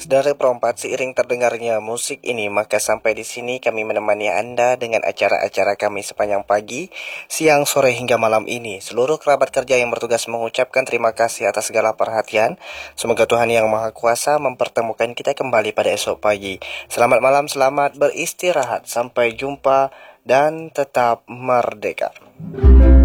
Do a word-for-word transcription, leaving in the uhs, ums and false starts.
Saudara perempat, seiring terdengarnya musik ini, maka sampai di sini kami menemani Anda dengan acara-acara kami sepanjang pagi, siang, sore hingga malam ini. Seluruh kerabat kerja yang bertugas mengucapkan terima kasih atas segala perhatian. Semoga Tuhan Yang Maha Kuasa mempertemukan kita kembali pada esok pagi. Selamat malam, selamat beristirahat. Sampai jumpa dan tetap merdeka.